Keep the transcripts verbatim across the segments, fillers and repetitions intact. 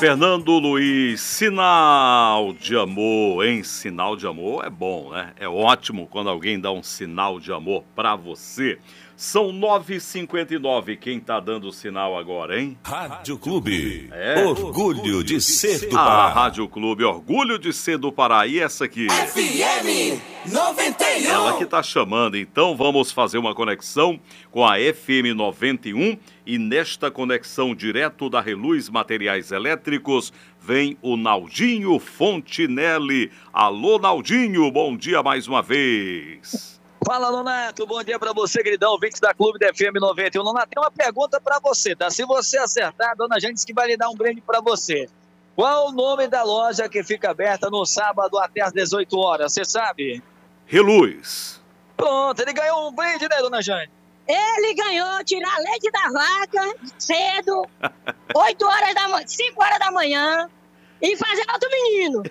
Fernando Luiz, sinal de amor, hein? Sinal de amor é bom, né? É ótimo quando alguém dá um sinal de amor pra você. São nove e cinquenta e nove, quem tá dando o sinal agora, hein? Rádio Clube, é. Orgulho de ser do Ah, Pará. Rádio Clube, Orgulho de ser do Pará. E essa aqui? F M noventa e um. Ela que tá chamando, então vamos fazer uma conexão com a F M noventa e um. E nesta conexão direto da Reluz Materiais Elétricos, vem o Naldinho Fontinelli. Alô, Naldinho, bom dia mais uma vez. Fala, Nonato, bom dia pra você, queridão, ouvintes da Clube da F M noventa e um. Nonato, tem uma pergunta pra você, tá? Se você acertar, a dona Jane disse que vai lhe dar um brinde pra você. Qual o nome da loja que fica aberta no sábado até às dezoito horas, você sabe? Reluz. Pronto, ele ganhou um brinde, né, dona Jane? Ele ganhou tirar leite da vaca cedo, oito horas da manhã, cinco horas da manhã, e fazer outro menino.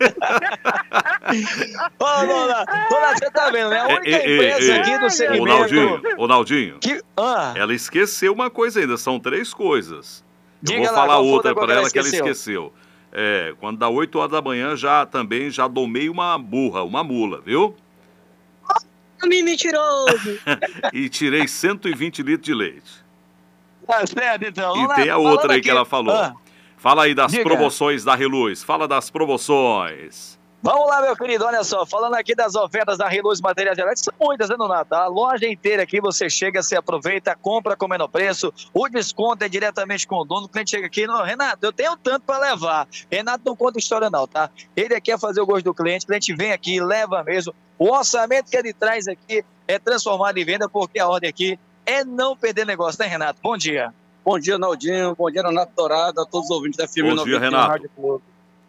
Ô, dona, dona, você tá vendo, né? A única Ei, ei, empresa ei, aqui do Ô, segmento... Naldinho, ô, Naldinho, Que... Ah, ela esqueceu uma coisa ainda, são três coisas. Eu Diga vou lá, falar qual foi outra a que para ela ela que ela esqueceu? esqueceu. É, quando dá oito horas da manhã, já também já domei uma burra, uma mula, viu? Me mentiroso. E tirei cento e vinte litros de leite. tá certo, então. E Vamos lá, tem a falando outra aí aqui- que ela falou. Ah. Fala aí das Diga. promoções da Reluz. Fala das promoções. Vamos lá, meu querido, olha só, falando aqui das ofertas da Reluz Materiais Elétricos, são muitas, né, Donato? A loja inteira aqui, você chega, você aproveita, compra com menor preço, o desconto é diretamente com o dono, o cliente chega aqui, não, Renato, eu tenho tanto para levar. Renato não conta história não, tá? Ele aqui é fazer o gosto do cliente, o cliente vem aqui, leva mesmo, o orçamento que ele traz aqui é transformado em venda, porque a ordem aqui é não perder negócio, né, Renato? Bom dia. Bom dia, Naldinho. Bom dia, Nonato Dourado, a todos os ouvintes da F M Bom dia, noventa e um Renato. Rádio Clube.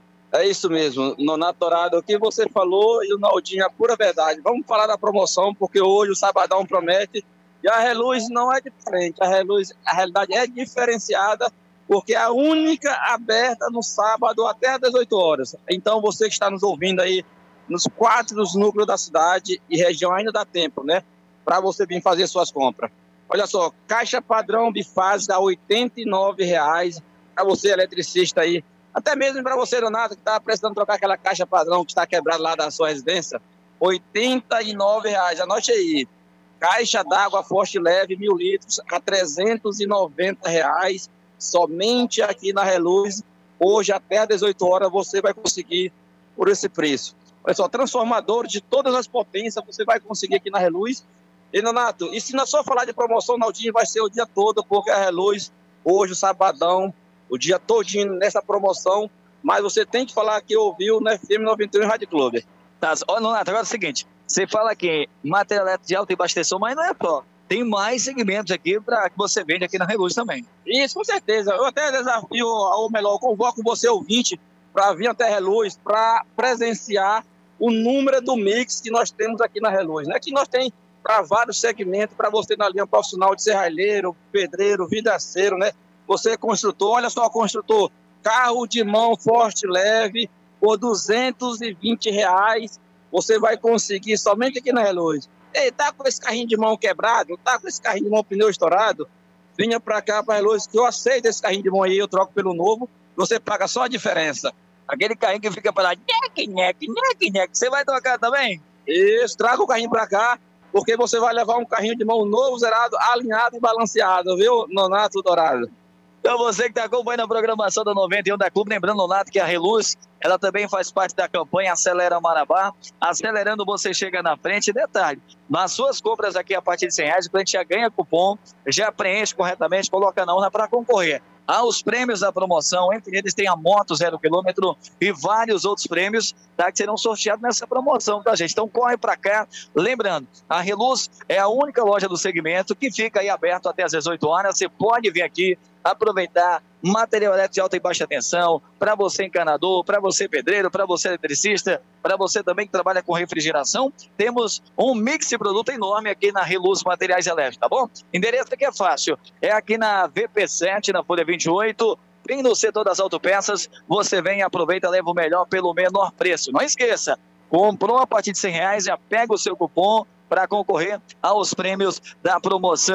É isso mesmo, Nonato Dourado, o que você falou e o Naldinho é a pura verdade. Vamos falar da promoção, porque hoje o Sabadão promete e a Reluz não é diferente. A Reluz, a realidade é diferenciada, porque é a única aberta no sábado até às dezoito horas. Então, você que está nos ouvindo aí nos quatro dos núcleos da cidade e região, ainda dá tempo, né? Para você vir fazer suas compras. Olha só, caixa padrão bifase a oitenta e nove reais para você, eletricista aí. Até mesmo para você, Donato, que está precisando trocar aquela caixa padrão que está quebrada lá da sua residência. oitenta e nove reais, anote aí. Caixa d'água forte leve, mil litros, a trezentos e noventa reais. Somente aqui na Reluz. Hoje, até às dezoito horas, você vai conseguir por esse preço. Olha só, transformador de todas as potências, você vai conseguir aqui na Reluz. E, Donato, e se não é só falar de promoção, Naldinho, vai ser o dia todo, porque a Reluz, hoje, o sabadão, o dia todinho nessa promoção, mas você tem que falar que ouviu na F M noventa e um Rádio Clube. Tá, ó, Nonato, agora é o seguinte, você fala aqui, material elétrico de alta e baixa tensão, mas não é só. Tem mais segmentos aqui para que você vende aqui na Reluz também. Isso, com certeza. Eu até desafio, ou melhor, convoco você, ouvinte, para vir até a Reluz, para presenciar o número do mix que nós temos aqui na Reluz. Né? Que nós tem para vários segmentos, para você na linha profissional de serralheiro, pedreiro, vidraceiro, né? Você é construtor, olha só, construtor, carro de mão forte leve, por duzentos e vinte reais, você vai conseguir somente aqui na Reluz. Ei, tá com esse carrinho de mão quebrado, tá com esse carrinho de mão pneu estourado, vinha pra cá, pra Reluz, que eu aceito esse carrinho de mão aí, eu troco pelo novo, você paga só a diferença. Aquele carrinho que fica para lá, nhec, nhec, nhec, nhec, você vai trocar também? Isso, traga o carrinho pra cá, porque você vai levar um carrinho de mão novo, zerado, alinhado e balanceado, viu, Nonato Dourado? Então você que está acompanhando a programação da noventa e um da Clube, lembrando, Nonato, que a Reluz, ela também faz parte da campanha Acelera Marabá. Acelerando, você chega na frente. Detalhe, nas suas compras aqui a partir de cem reais, o cliente já ganha cupom, já preenche corretamente, coloca na urna para concorrer aos prêmios da promoção. Entre eles tem a moto zero quilômetro e vários outros prêmios, tá, que serão sorteados nessa promoção, tá, gente? Então corre para cá. Lembrando, a Reluz é a única loja do segmento que fica aí aberto até às dezoito horas. Você pode vir aqui aproveitar material elétrico de alta e baixa tensão, para você encanador, para você pedreiro, para você eletricista, para você também que trabalha com refrigeração. Temos um mix de produto enorme aqui na Reluz Materiais Elétricos, tá bom? Endereço aqui é fácil, é aqui na V P sete, na Folha vinte e oito, bem no setor das autopeças. Você vem, aproveita, leva o melhor pelo menor preço. Não esqueça, comprou a partir de cem reais, já pega o seu cupom para concorrer aos prêmios da promoção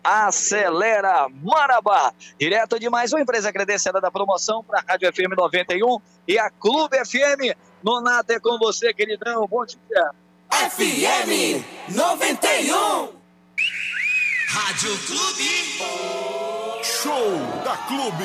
Acelera Marabá. Direto de mais uma empresa credenciada da promoção para a Rádio F M noventa e um e a Clube F M. Nonato é com você, queridão. Bom dia. F M noventa e um. Rádio Clube. Show da Clube.